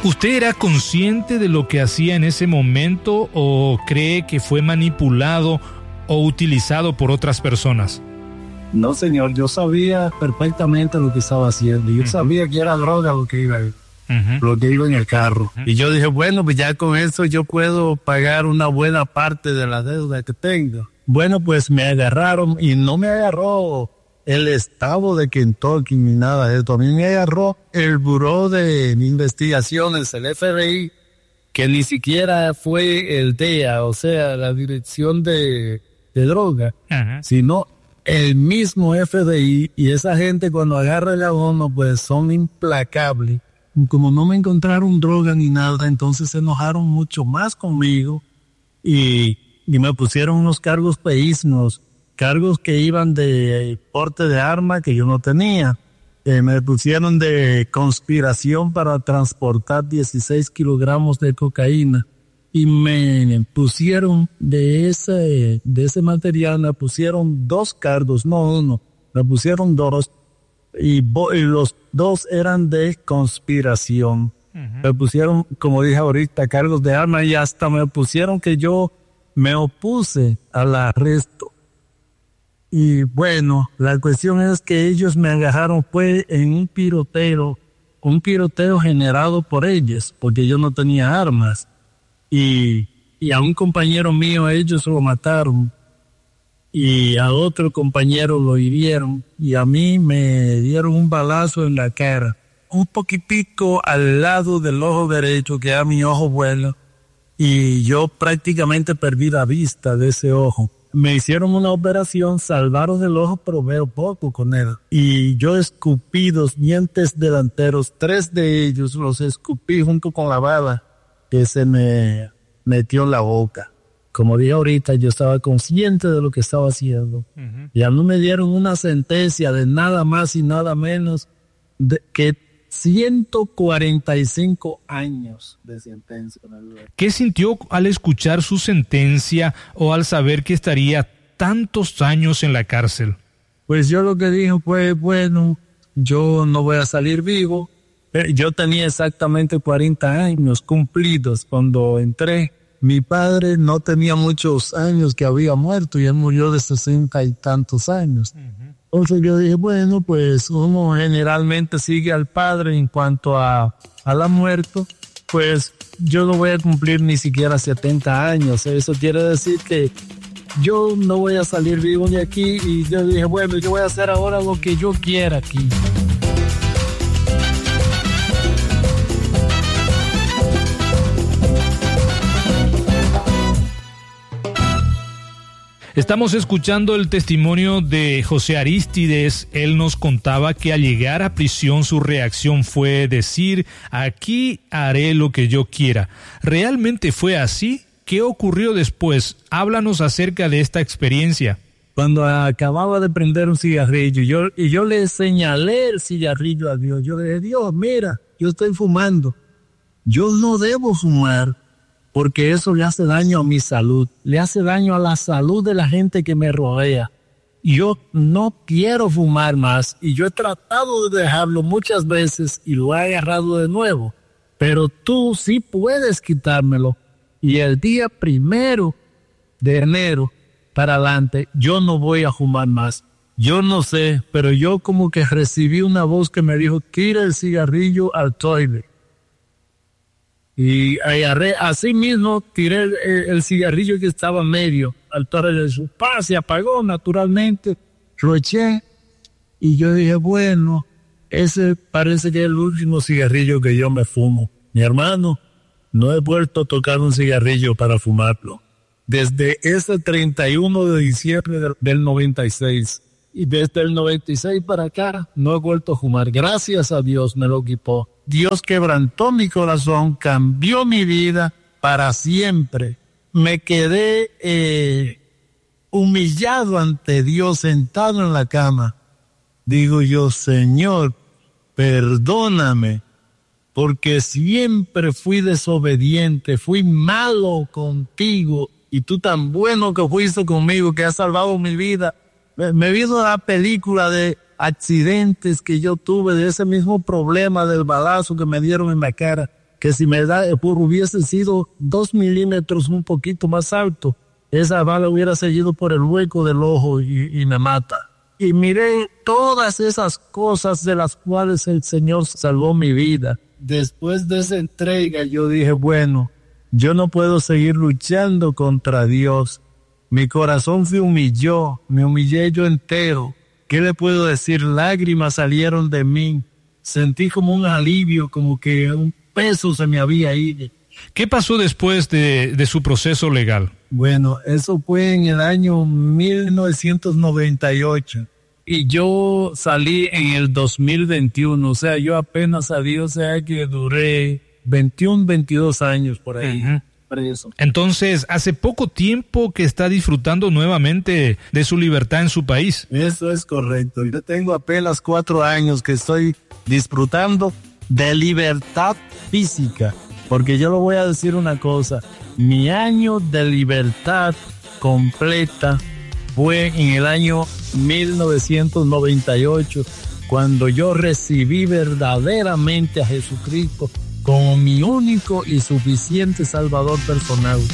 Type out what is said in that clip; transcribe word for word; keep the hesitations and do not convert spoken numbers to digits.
¿Usted era consciente de lo que hacía en ese momento o cree que fue manipulado o utilizado por otras personas? No, señor, yo sabía perfectamente lo que estaba haciendo. Yo uh-huh. sabía que era droga lo que iba, uh-huh. lo que iba en el carro. Uh-huh. Y yo dije, bueno, pues ya con eso yo puedo pagar una buena parte de la deuda que tengo. Bueno, pues me agarraron y no me agarró el estado de Kentucky ni nada de esto. A mí me agarró el Buró de Investigaciones, el F B I, que ni siquiera fue el D E A, o sea, la Dirección de, de Droga, uh-huh. sino el mismo F B I. Y esa gente cuando agarra el abono, pues son implacables. Como no me encontraron droga ni nada, entonces se enojaron mucho más conmigo y, y me pusieron unos cargos feísimos. Cargos que iban de porte de arma que yo no tenía. Eh, me pusieron de conspiración para transportar dieciséis kilogramos de cocaína. Y me pusieron de ese, de ese material, me pusieron dos cargos, no uno. Me pusieron dos. Y, bo- y los dos eran de conspiración. Uh-huh. Me pusieron, como dije ahorita, cargos de arma y hasta me pusieron que yo me opuse al arresto. Y bueno, la cuestión es que ellos me agarraron fue en un tiroteo, un tiroteo generado por ellos, porque yo no tenía armas. Y, y a un compañero mío ellos lo mataron. Y a otro compañero lo hirieron. Y a mí me dieron un balazo en la cara. Un poquitico al lado del ojo derecho, que era mi ojo bueno. Y yo prácticamente perdí la vista de ese ojo. Me hicieron una operación, salvaron el ojo, pero veo poco con él. Y yo escupí dos dientes delanteros, tres de ellos los escupí junto con la bala que se me metió en la boca. Como dije ahorita, yo estaba consciente de lo que estaba haciendo. Uh-huh. Ya no me dieron una sentencia de nada más y nada menos de que ciento cuarenta y cinco años de sentencia. ¿Qué sintió al escuchar su sentencia o al saber que estaría tantos años en la cárcel? Pues yo lo que dije fue, bueno, yo no voy a salir vivo. Yo tenía exactamente cuarenta años cumplidos cuando entré. Mi padre no tenía muchos años que había muerto y él murió de sesenta y tantos años. Uh-huh. Entonces yo dije, bueno, pues uno generalmente sigue al padre en cuanto a, a la muerte, pues yo no voy a cumplir ni siquiera setenta años. Eso quiere decir que yo no voy a salir vivo de aquí y yo dije, bueno, yo voy a hacer ahora lo que yo quiera aquí. Estamos escuchando el testimonio de José Arístides. Él nos contaba que al llegar a prisión su reacción fue decir, aquí haré lo que yo quiera. ¿Realmente fue así? ¿Qué ocurrió después? Háblanos acerca de esta experiencia. Cuando acababa de prender un cigarrillo, yo, y yo le señalé el cigarrillo a Dios. Yo le dije, Dios, mira, yo estoy fumando. Yo no debo fumar. Porque eso le hace daño a mi salud, le hace daño a la salud de la gente que me rodea. Yo no quiero fumar más y yo he tratado de dejarlo muchas veces y lo he agarrado de nuevo. Pero tú sí puedes quitármelo. Y el día primero de enero para adelante, yo no voy a fumar más. Yo no sé, pero yo como que recibí una voz que me dijo, tira el cigarrillo al toilet. Y agarré, así mismo tiré el, el cigarrillo que estaba medio al torre de su paz, se apagó naturalmente, lo eché y yo dije, bueno, ese parece que es el último cigarrillo que yo me fumo. Mi hermano, no he vuelto a tocar un cigarrillo para fumarlo. Desde ese treinta y uno de diciembre del, del noventa y seis. Y desde el noventa y seis para acá no he vuelto a fumar. Gracias a Dios me lo quitó. Dios quebrantó mi corazón, cambió mi vida para siempre. Me quedé eh, humillado ante Dios, sentado en la cama. Digo yo, Señor, perdóname, porque siempre fui desobediente, fui malo contigo, y tú tan bueno que fuiste conmigo, que has salvado mi vida. Me, me vino la película de accidentes que yo tuve, de ese mismo problema del balazo que me dieron en la cara. que si me da, hubiese sido dos milímetros un poquito más alto, esa bala hubiera seguido por el hueco del ojo y, y me mata. Y miré todas esas cosas de las cuales el Señor salvó mi vida. Después de esa entrega yo dije, bueno, yo no puedo seguir luchando contra Dios. Mi corazón se humilló, me humillé yo entero. ¿Qué le puedo decir? Lágrimas salieron de mí. Sentí como un alivio, como que un peso se me había ido. ¿Qué pasó después de, de su proceso legal? Bueno, eso fue en el año mil novecientos noventa y ocho. Y yo salí en el dos mil veintiuno. O sea, yo apenas salí, o sea que duré veintiuno, veintidós años por ahí. Uh-huh. Preso. Entonces, hace poco tiempo que está disfrutando nuevamente de su libertad en su país. Eso es correcto. Yo tengo apenas cuatro años que estoy disfrutando de libertad física. Porque yo le voy a decir una cosa, mi año de libertad completa fue en el año mil novecientos noventa y ocho, cuando yo recibí verdaderamente a Jesucristo como mi único y suficiente Salvador personal.